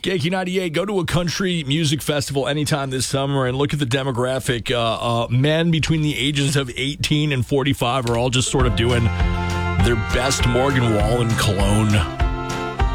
KQ 98, go to a country music festival anytime this summer and look at the demographic. Men between the ages of 18 and 45 are all just sort of doing their best Morgan Wallen cologne.